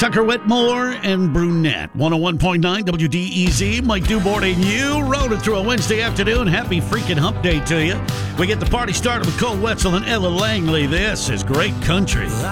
Tucker Whitmore and Brunette. 101.9 WDEZ. Mike Dubord and you rolling through a Wednesday afternoon. Happy freaking hump day to you. We get the party started with Cole Wetzel and Ella Langley. This is great country.